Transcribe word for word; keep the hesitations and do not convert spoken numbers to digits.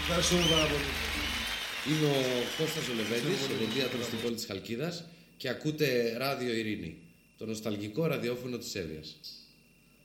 Ευχαριστούμε πάρα πολύ. Είμαι ο Κώστας ο Λεβέντης, οδοντίατρος στην πόλη της Χαλκίδας και ακούτε Ράδιο Ειρήνη, το νοσταλγικό ραδιόφωνο της Εύβοιας.